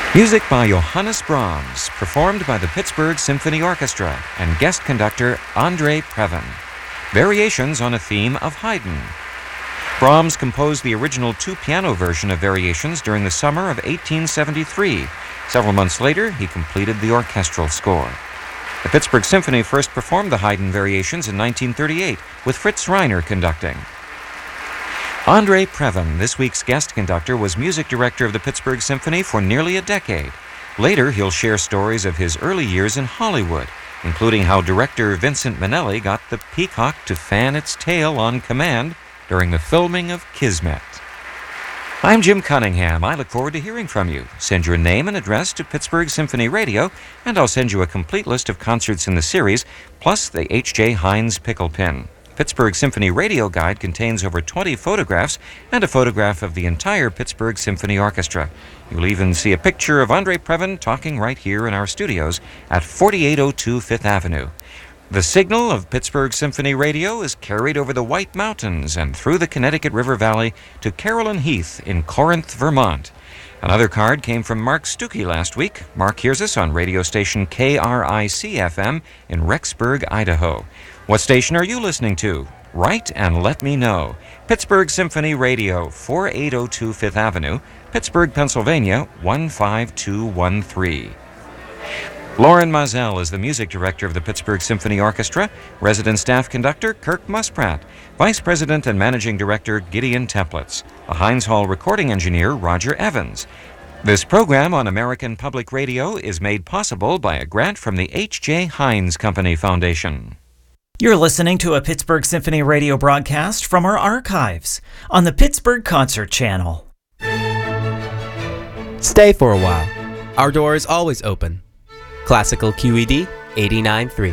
Music by Johannes Brahms, performed by the Pittsburgh Symphony Orchestra and guest conductor Andre Previn. Variations on a theme of Haydn. Brahms composed the original two-piano version of Variations during the summer of 1873. Several months later, he completed the orchestral score. The Pittsburgh Symphony first performed the Haydn Variations in 1938, with Fritz Reiner conducting. Andre Previn, this week's guest conductor, was music director of the Pittsburgh Symphony for nearly a decade. Later, he'll share stories of his early years in Hollywood, including how director Vincent Minnelli got the peacock to fan its tail on command during the filming of Kismet. I'm Jim Cunningham. I look forward to hearing from you. Send your name and address to Pittsburgh Symphony Radio, and I'll send you a complete list of concerts in the series, plus the H.J. Heinz pickle pin. Pittsburgh Symphony Radio Guide contains over 20 photographs and a photograph of the entire Pittsburgh Symphony Orchestra. You'll even see a picture of Andre Previn talking right here in our studios at 4802 Fifth Avenue. The signal of Pittsburgh Symphony Radio is carried over the White Mountains and through the Connecticut River Valley to Carolyn Heath in Corinth, Vermont. Another card came from Mark Stuckey last week. Mark hears us on radio station KRIC-FM in Rexburg, Idaho. What station are you listening to? Write and let me know. Pittsburgh Symphony Radio, 4802 Fifth Avenue, Pittsburgh, Pennsylvania, 15213. Lauren Mazel is the music director of the Pittsburgh Symphony Orchestra, resident staff conductor Kirk Muspratt, vice president and managing director Gideon Templitz, the Heinz Hall recording engineer Roger Evans. This program on American Public Radio is made possible by a grant from the H.J. Heinz Company Foundation. You're listening to a Pittsburgh Symphony Radio broadcast from our archives on the Pittsburgh Concert Channel. Stay for a while. Our door is always open. Classical QED 89.3.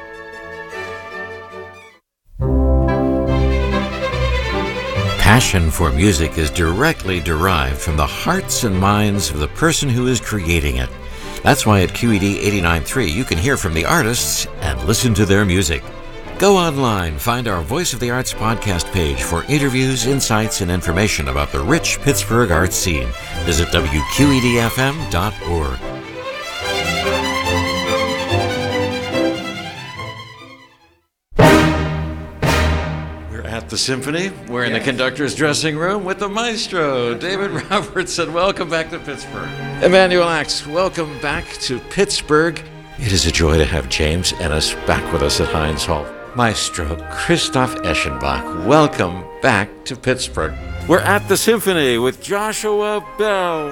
Passion for music is directly derived from the hearts and minds of the person who is creating it. That's why at QED 89.3 you can hear from the artists and listen to their music. Go online, find our Voice of the Arts podcast page for interviews, insights, and information about the rich Pittsburgh arts scene. Visit WQEDFM.org. At the Symphony, we're in the conductor's dressing room with the maestro, David Robertson. Welcome back to Pittsburgh. Emmanuel Axe, welcome back to Pittsburgh. It is a joy to have James Ennis back with us at Heinz Hall. Maestro Christoph Eschenbach, welcome back to Pittsburgh. We're at the Symphony with Joshua Bell.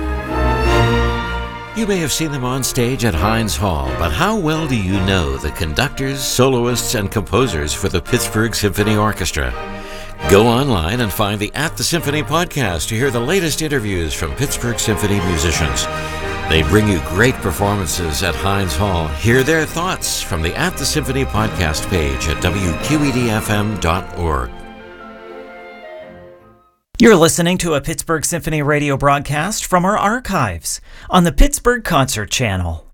You may have seen them on stage at Heinz Hall, but how well do you know the conductors, soloists, and composers for the Pittsburgh Symphony Orchestra? Go online and find the At the Symphony podcast to hear the latest interviews from Pittsburgh Symphony musicians. They bring you great performances at Heinz Hall. Hear their thoughts from the At the Symphony podcast page at WQEDFM.org. You're listening to a Pittsburgh Symphony Radio broadcast from our archives on the Pittsburgh Concert Channel.